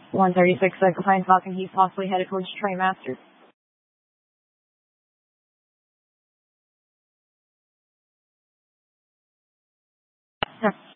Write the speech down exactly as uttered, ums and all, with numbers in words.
one thirty-six, uh, Compliance Falcon, he's possibly headed towards Trainmaster. Yeah.